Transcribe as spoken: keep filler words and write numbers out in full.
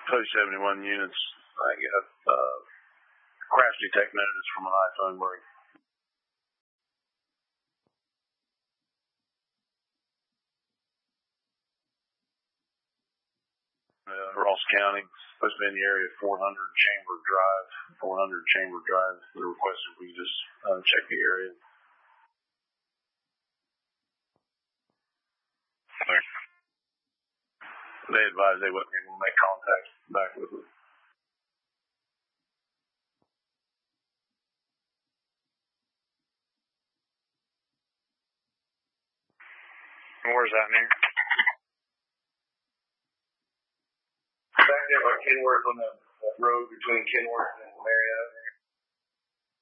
Post seventy-one units. I got uh, crash detect notice from an iPhone break. Uh, Ross County, supposed to be in the area of four hundred Chamber Drive. four hundred Chamber Drive. They requested we just uh, check the area. They advised they wouldn't be able to make contact back with us. Where's that near? Back there by Kenworth on the road between Kenworth and Marietta.